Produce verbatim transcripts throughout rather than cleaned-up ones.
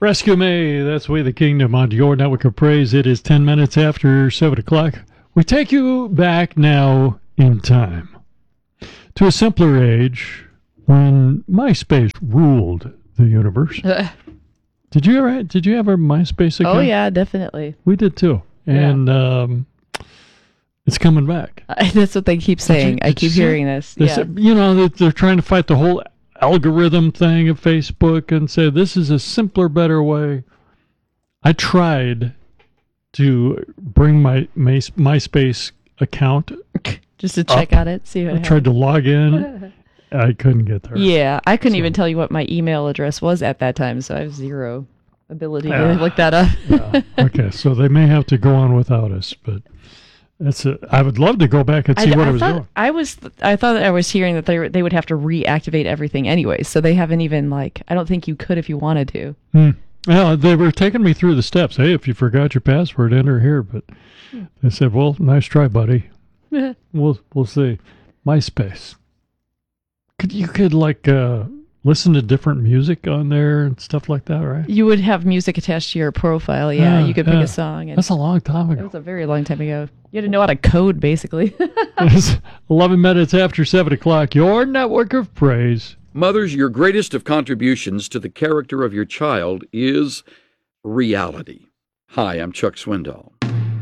Rescue Me, that's We the Kingdom on your network of praise. It is ten minutes after seven o'clock. We take you back now in time to a simpler age when MySpace ruled the universe. Uh, did you ever did you ever MySpace account? Oh yeah, definitely. We did too. And yeah. um, it's coming back. Uh, that's what they keep saying. You, I keep hearing this. Yeah. Say, you know, they're, they're trying to fight the whole algorithm thing of Facebook and say this is a simpler, better way. I tried to bring my, my MySpace account just to check up. out it, see what I I tried to log in. I couldn't get there. Yeah, I couldn't so. even tell you what my email address was at that time, so I have zero ability to uh, look that up. yeah. Okay, so they may have to go on without us, but that's a, I would love to go back and see I, what I I was thought, doing. I was I thought I was hearing that they they would have to reactivate everything anyway, so they haven't even like I don't think you could if you wanted to. Hmm. Well, they were taking me through the steps. Hey, if you forgot your password, enter here. But they said, "Well, nice try, buddy. we'll we'll see." MySpace. Could you could like uh, listen to different music on there and stuff like that, right? You would have music attached to your profile. Yeah, yeah you could pick yeah. a song. And that's a long time ago. That was a very long time ago. You had to know how to code, basically. It's eleven minutes after seven o'clock. Your network of praise. Mothers, your greatest of contributions to the character of your child is reality. Hi, I'm Chuck Swindoll.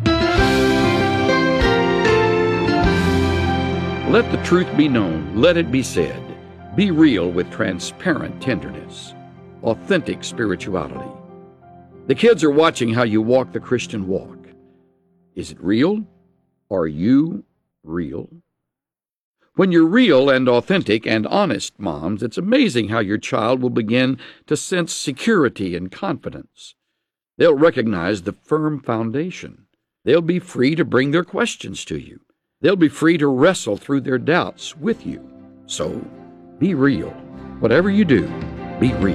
Let the truth be known. Let it be said. Be real with transparent tenderness. Authentic spirituality. The kids are watching how you walk the Christian walk. Is it real? Are you real? When you're real and authentic and honest, moms, it's amazing how your child will begin to sense security and confidence. They'll recognize the firm foundation. They'll be free to bring their questions to you. They'll be free to wrestle through their doubts with you. So, be real. Whatever you do, be real.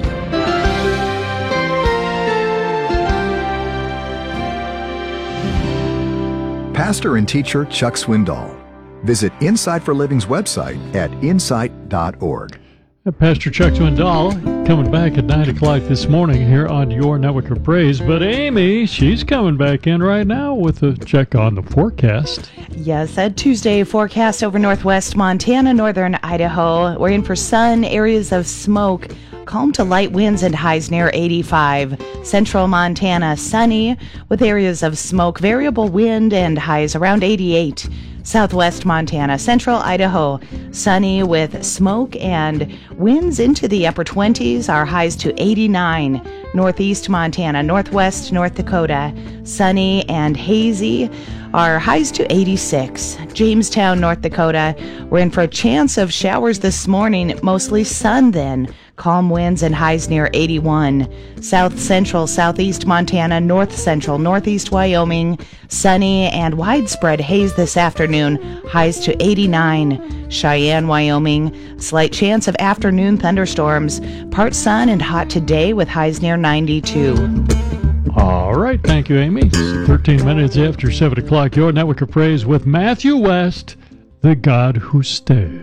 Pastor and teacher Chuck Swindoll. Visit Insight for Living's website at insight dot org. Pastor Chuck Swindoll coming back at nine o'clock this morning here on your network of praise. But Amy, she's coming back in right now with a check on the forecast. Yes, a Tuesday forecast over northwest Montana, northern Idaho. We're in for sun, areas of smoke, calm to light winds and highs near eighty-five. Central Montana, sunny with areas of smoke, variable wind and highs around eighty-eight. Southwest Montana, central Idaho, sunny with smoke and winds into the upper twenties, our highs to eighty-nine. Northeast Montana, northwest North Dakota, sunny and hazy, our highs to eighty-six. Jamestown, North Dakota, we're in for a chance of showers this morning, mostly sun then. Calm winds and highs near eighty-one. South Central, Southeast Montana, North Central, Northeast Wyoming, sunny and widespread haze this afternoon, highs to eighty-nine. Cheyenne, Wyoming, slight chance of afternoon thunderstorms, part sun and hot today with highs near ninety-two. All right, thank you, Amy. It's thirteen minutes after seven o'clock, your network of praise with Matthew West, the God Who Stays.